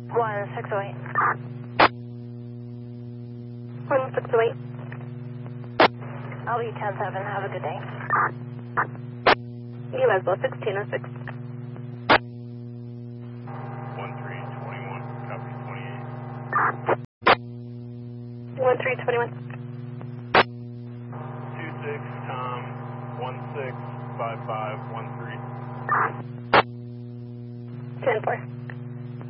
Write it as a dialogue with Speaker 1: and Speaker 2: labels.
Speaker 1: 1608.
Speaker 2: 1608.
Speaker 1: I'll be 10-7. Have a good day.
Speaker 2: You as well, 1606.
Speaker 3: 1321, copy 28.
Speaker 2: 1321.
Speaker 3: 26, Tom, 165513.
Speaker 2: 10-4.